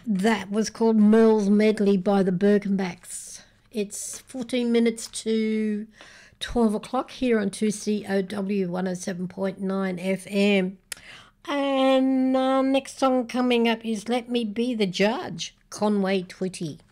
That was called Merle's Medley by the Birkenbacks. It's 14 minutes to 12 o'clock here on 2COW 107.9 FM. And next song coming up is Let Me Be the Judge, Conway Twitty.